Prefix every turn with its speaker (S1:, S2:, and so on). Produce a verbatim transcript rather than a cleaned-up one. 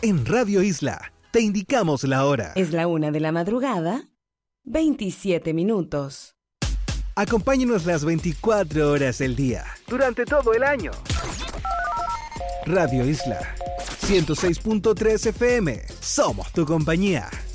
S1: En Radio Isla te indicamos la hora.
S2: Es la una de la madrugada, veintisiete minutos.
S1: Acompáñanos las veinticuatro horas del día, durante todo el año. Radio Isla, ciento seis punto tres F M. Somos tu compañía.